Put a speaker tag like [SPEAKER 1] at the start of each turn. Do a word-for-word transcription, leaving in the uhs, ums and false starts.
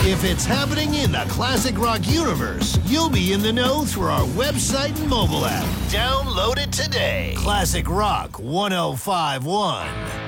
[SPEAKER 1] If it's happening in the Classic Rock universe, you'll be in the know through our website and mobile app. Download it today. Classic Rock ten fifty-one.